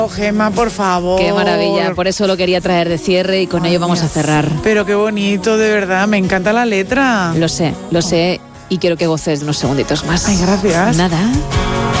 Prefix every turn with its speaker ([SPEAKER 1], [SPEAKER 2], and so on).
[SPEAKER 1] Oh, Gemma, por favor.
[SPEAKER 2] Qué maravilla, por eso lo quería traer de cierre y con ello vamos a cerrar.
[SPEAKER 1] Pero qué bonito, de verdad, me encanta la letra.
[SPEAKER 2] Lo sé, y quiero que goces de unos segunditos más.
[SPEAKER 1] Ay, gracias.
[SPEAKER 2] Nada.